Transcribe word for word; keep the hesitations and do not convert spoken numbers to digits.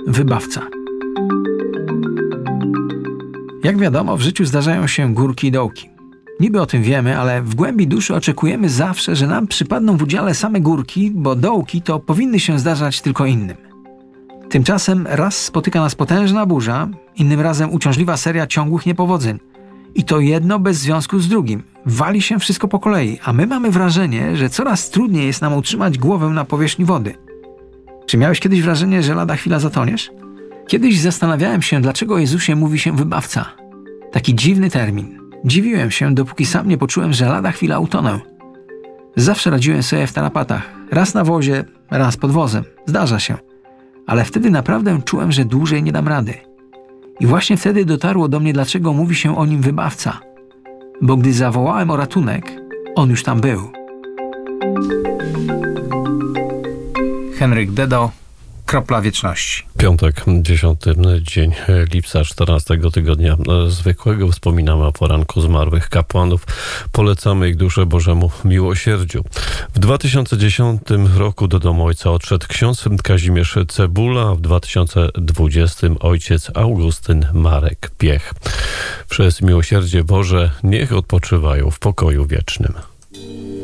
wybawca. Jak wiadomo, w życiu zdarzają się górki i dołki. Niby o tym wiemy, ale w głębi duszy oczekujemy zawsze, że nam przypadną w udziale same górki, bo dołki to powinny się zdarzać tylko innym. Tymczasem raz spotyka nas potężna burza, innym razem uciążliwa seria ciągłych niepowodzeń. I to jedno bez związku z drugim. Wali się wszystko po kolei, a my mamy wrażenie, że coraz trudniej jest nam utrzymać głowę na powierzchni wody. Czy miałeś kiedyś wrażenie, że lada chwila zatoniesz? Kiedyś zastanawiałem się, dlaczego o Jezusie mówi się wybawca. Taki dziwny termin. Dziwiłem się, dopóki sam nie poczułem, że lada chwila utonę. Zawsze radziłem sobie w tarapatach. Raz na wozie, raz pod wozem. Zdarza się. Ale wtedy naprawdę czułem, że dłużej nie dam rady. I właśnie wtedy dotarło do mnie, dlaczego mówi się o nim wybawca. Bo gdy zawołałem o ratunek, on już tam był. Henryk Dedo, Kropla Wieczności. Piątek, dziesiąty dzień lipca, czternastego tygodnia zwykłego. Wspominamy o poranku zmarłych kapłanów. Polecamy ich duszę Bożemu miłosierdziu. W dwa tysiące dziesiątym roku do domu ojca odszedł ksiądz Kazimierz Cebula, a w dwa tysiące dwudziestym ojciec Augustyn Marek Piech. Przez miłosierdzie Boże niech odpoczywają w pokoju wiecznym.